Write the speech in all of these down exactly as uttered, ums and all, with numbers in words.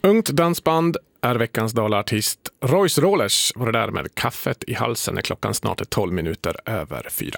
Ungt dansband är veckans dalartist. Royce Rollers var det där med kaffet i halsen när klockan snart är tolv minuter över fyra.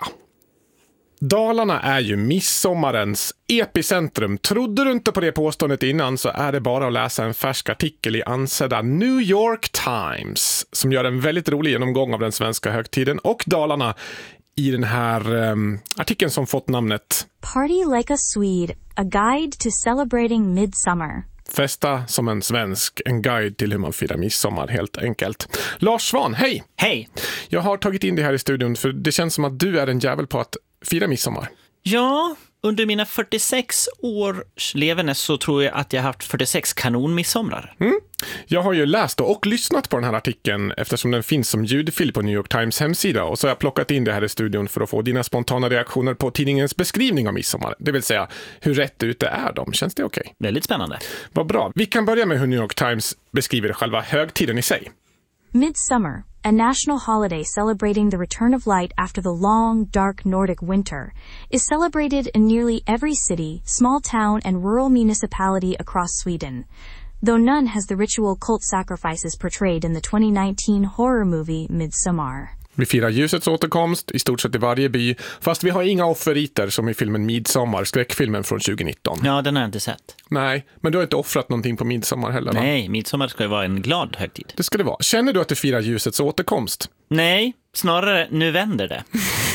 Dalarna är ju midsommarens epicentrum. Trodde du inte på det påståendet innan så är det bara att läsa en färsk artikel i ansedda New York Times som gör en väldigt rolig genomgång av den svenska högtiden och Dalarna i den här um, artikeln som fått namnet Party like a Swede, a guide to celebrating midsummer. Festa som en svensk, en guide till hur man firar midsommar helt enkelt. Lars Svan, hej! Hej! Jag har tagit in dig här i studion för det känns som att du är en jävel på att fira midsommar. Ja, under mina fyrtiosex års levande så tror jag att jag har haft fyrtiosex kanonmidsomrar. Mm. Jag har ju läst och lyssnat på den här artikeln eftersom den finns som ljudfil på New York Times hemsida och så har jag plockat in det här i studion för att få dina spontana reaktioner på tidningens beskrivning av midsommar. Det vill säga, hur rätt ute är de? Känns det okej? Okay? Väldigt spännande. Vad bra. Vi kan börja med hur New York Times beskriver själva högtiden i sig. Midsummer, a national holiday celebrating the return of light after the long, dark Nordic winter, is celebrated in nearly every city, small town and rural municipality across Sweden, though none has the ritual cult sacrifices portrayed in the twenty nineteen horror movie Midsommar. Vi firar ljusets återkomst i stort sett i varje by, fast vi har inga offerriter som i filmen Midsommar, skräckfilmen från tjugonitton. Ja, den har jag inte sett. Nej, men du har inte offrat någonting på midsommar heller, va? Nej, midsommar ska ju vara en glad högtid. Det ska det vara. Känner du att du firar ljusets återkomst? Nej, snarare nu vänder det.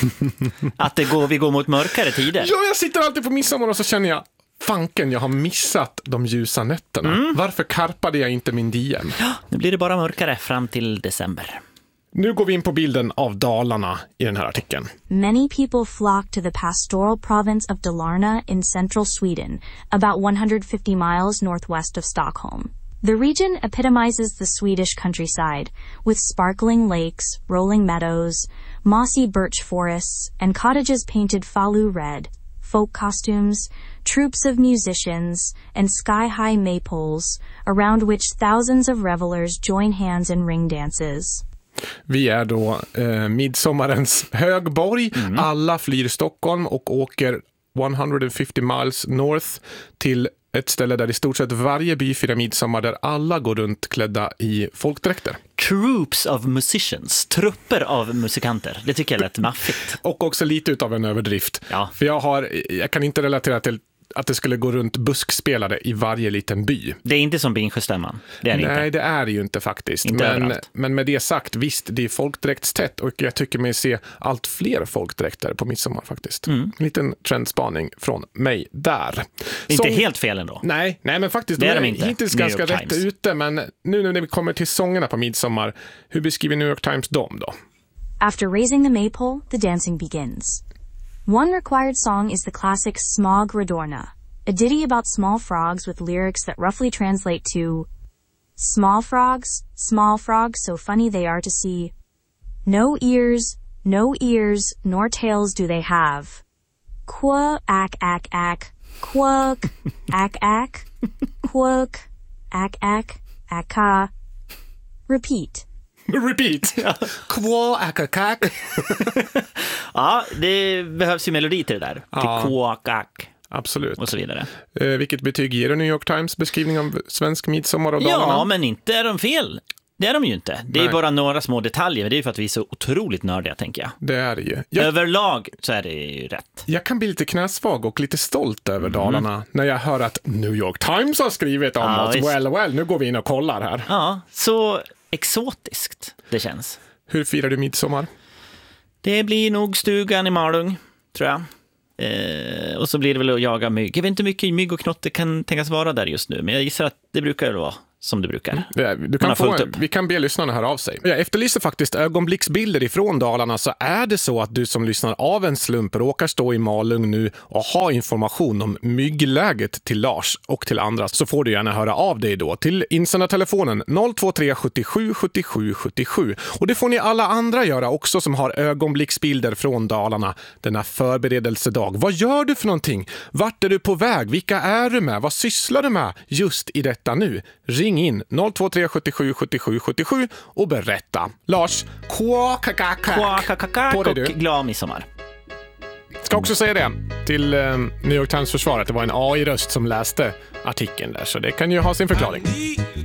Att det går, vi går mot mörkare tider. Ja, jag sitter alltid på midsommar och så känner jag fanken, jag har missat de ljusa nätterna. Mm. Varför karpade jag inte min D M? Ja, nu blir det bara mörkare fram till december. Nu går vi in på bilden av Dalarna i den här artikeln. Many people flock to the pastoral province of Dalarna in central Sweden, about one hundred fifty miles northwest of Stockholm. The region epitomizes the Swedish countryside, with sparkling lakes, rolling meadows, mossy birch forests, and cottages painted falu red, folk costumes, troops of musicians, and sky-high maypoles, around which thousands of revelers join hands in ring dances. Vi är då eh, midsommarens högborg. Mm. Alla flyr Stockholm och åker one hundred fifty miles north till ett ställe där i stort sett varje by firar midsommar, där alla går runt klädda i folkdräkter. Troops of musicians, trupper av musikanter. Det tycker jag är lite maffigt. Och också lite utav en överdrift. Ja. För jag, har, jag kan inte relatera till att det skulle gå runt buskspelare i varje liten by. Det är inte som Bingsjöstämman. Det är det Nej, inte. det är det ju inte faktiskt. Inte men, men med det sagt, visst, det är folkdräktstätt och jag tycker mig se allt fler folkdräkter på midsommar faktiskt. Mm. En liten trendspaning från mig där. Inte Sång... helt fel ändå. Nej, nej men faktiskt det är de de inte. Hittills ganska rätt ute, men nu, nu när vi kommer till sångerna på midsommar, hur beskriver New York Times dem då? After raising the maypole, the dancing begins. One required song is the classic Smog Redorna, a ditty about small frogs with lyrics that roughly translate to small frogs, small frogs, so funny they are to see. No ears, no ears, nor tails do they have. Quack, ack, ack, ack, quack, ack, ack, quack, ack, ack, acka. Repeat. Repeat. Quack, ack, ack. Ja, det behövs ju melodi till det där. Ja. Till quack, ack. Absolut. Och så vidare. Eh, vilket betyg ger du New York Times beskrivning av svensk midsommar och Dalarna? Ja, men inte är de fel. Det är de ju inte. Det är Nej. bara några små detaljer. Det är för att vi är så otroligt nördiga, tänker jag. Det är det ju. Jag, Överlag så är det ju rätt. Jag kan bli lite knäsvag och lite stolt över mm. Dalarna när jag hör att New York Times har skrivit om ja, oss. visst. Well, well, nu går vi in och kollar här. Ja, så exotiskt det känns. Hur firar du midsommar? Det blir nog stugan i Malung, tror jag. Eh, och så blir det väl att jaga mygg. Jag vet inte hur mycket mygg och knotte kan tänkas vara där just nu, men jag gissar att det brukar vara som det brukar. Det, du kan få, vi kan be lyssnarna här av sig. Jag efterlyser faktiskt ögonblicksbilder ifrån Dalarna, så är det så att du som lyssnar av en slump råkar stå i Malung nu och ha information om myggläget till Lars och till andra, så får du gärna höra av dig då till insändartelefonen noll två tre sjuttiosju sjuttiosju sjuttiosju. Och det får ni alla andra göra också som har ögonblicksbilder från Dalarna denna förberedelsedag. Vad gör du för någonting? Vart är du på väg? Vilka är du med? Vad sysslar du med just i detta nu? Ring in noll två tre sjuttiosju sjuttiosju sjuttiosju och berätta. Lars, kåkakakak och glad midsommar. Ska också säga det till eh, New York Times försvar att det var en A I-röst som läste artikeln där, så det kan ju ha sin förklaring.